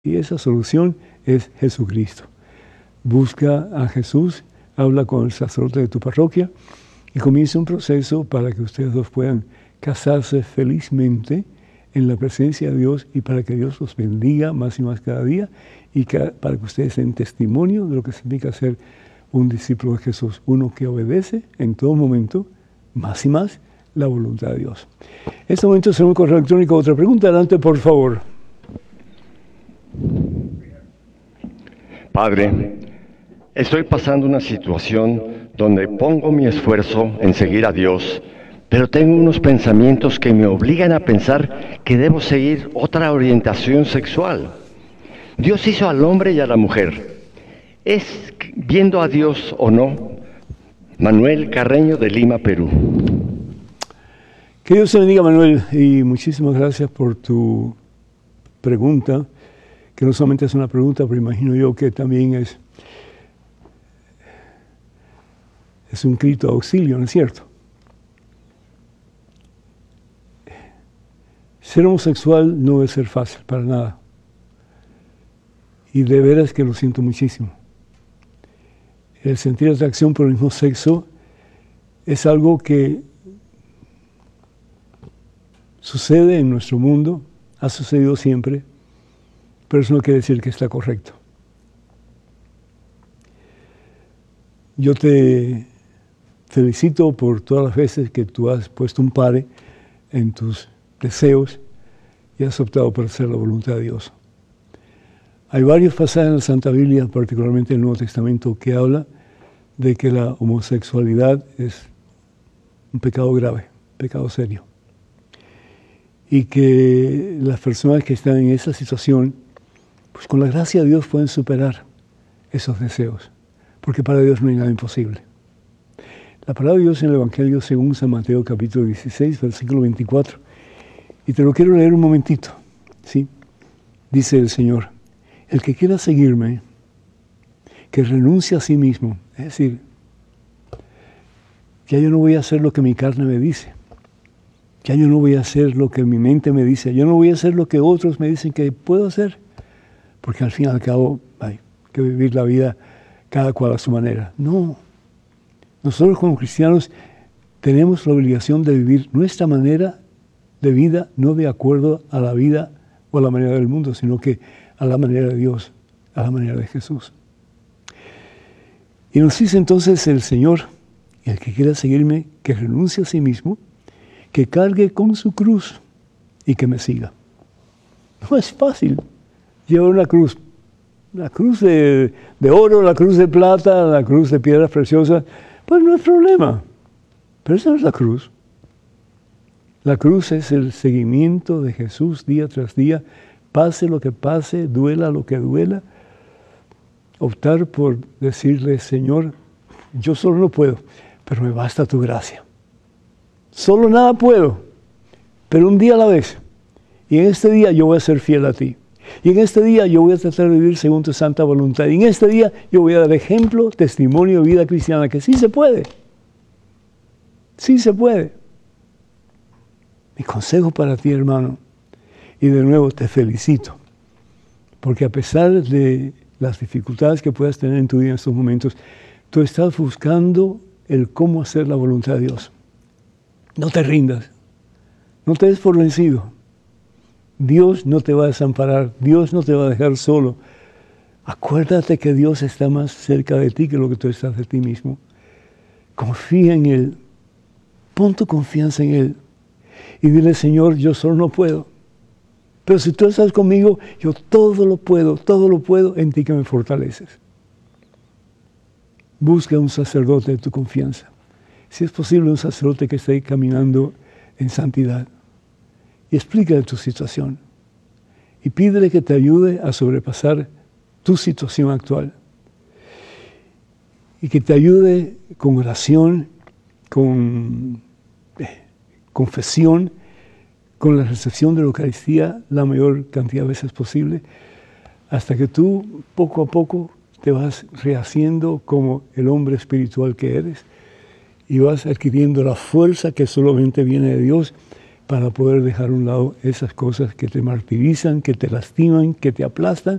Y esa solución es Jesucristo. Busca a Jesús, habla con el sacerdote de tu parroquia y comienza un proceso para que ustedes dos puedan casarse felizmente en la presencia de Dios y para que Dios los bendiga más y más cada día y para que ustedes den testimonio de lo que significa ser un discípulo de Jesús, uno que obedece en todo momento, más y más, la voluntad de Dios. En este momento, según el correo electrónico, otra pregunta. Adelante, por favor. Padre, estoy pasando una situación donde pongo mi esfuerzo en seguir a Dios, pero tengo unos pensamientos que me obligan a pensar que debo seguir otra orientación sexual. Dios hizo al hombre y a la mujer. ¿Es viendo a Dios o no? Manuel Carreño, de Lima, Perú. Que Dios te bendiga, Manuel, y muchísimas gracias por tu pregunta, que no solamente es una pregunta, pero imagino yo que también es un grito de auxilio, ¿no es cierto? Ser homosexual no debe ser fácil para nada. Y de veras que lo siento muchísimo. El sentir atracción por el mismo sexo es algo que sucede en nuestro mundo, ha sucedido siempre, pero eso no quiere decir que está correcto. Yo te felicito por todas las veces que tú has puesto un pare en tus deseos y has optado por hacer la voluntad de Dios. Hay varios pasajes en la Santa Biblia, particularmente en el Nuevo Testamento, que habla de que la homosexualidad es un pecado grave, pecado serio. Y que las personas que están en esa situación, pues con la gracia de Dios pueden superar esos deseos, porque para Dios no hay nada imposible. La palabra de Dios en el Evangelio según San Mateo capítulo 16, versículo 24, y te lo quiero leer un momentito, ¿sí? Dice el Señor: el que quiera seguirme, que renuncie a sí mismo. Es decir, ya yo no voy a hacer lo que mi carne me dice. Ya yo no voy a hacer lo que mi mente me dice. Yo no voy a hacer lo que otros me dicen que puedo hacer. Porque al fin y al cabo hay que vivir la vida cada cual a su manera. No. Nosotros como cristianos tenemos la obligación de vivir nuestra manera de vida, no de acuerdo a la vida o a la manera del mundo, sino que a la manera de Dios, a la manera de Jesús. Y nos dice entonces el Señor: el que quiera seguirme, que renuncie a sí mismo, que cargue con su cruz y que me siga. No es fácil llevar una cruz de oro, la cruz de plata, la cruz de piedras preciosas, pues no es problema. Pero esa no es la cruz. La cruz es el seguimiento de Jesús día tras día, pase lo que pase, duela lo que duela. Optar por decirle: Señor, yo solo no puedo, pero me basta tu gracia. Solo nada puedo, pero un día a la vez. Y en este día yo voy a ser fiel a ti. Y en este día yo voy a tratar de vivir según tu santa voluntad. Y en este día yo voy a dar ejemplo, testimonio de vida cristiana, que sí se puede. Sí se puede. Mi consejo para ti, hermano, y de nuevo te felicito, porque a pesar de las dificultades que puedas tener en tu vida en estos momentos, tú estás buscando el cómo hacer la voluntad de Dios. No te rindas, no te des por vencido. Dios no te va a desamparar, Dios no te va a dejar solo. Acuérdate que Dios está más cerca de ti que lo que tú estás de ti mismo. Confía en Él, pon tu confianza en Él y dile: Señor, yo solo no puedo. Pero si tú estás conmigo, yo todo lo puedo en ti que me fortaleces. Busca un sacerdote de tu confianza. Si es posible, un sacerdote que esté caminando en santidad. Y explícale tu situación. Y pídele que te ayude a sobrepasar tu situación actual. Y que te ayude con oración, con confesión, con la recepción de la Eucaristía la mayor cantidad de veces posible, hasta que tú poco a poco te vas rehaciendo como el hombre espiritual que eres y vas adquiriendo la fuerza que solamente viene de Dios para poder dejar a un lado esas cosas que te martirizan, que te lastiman, que te aplastan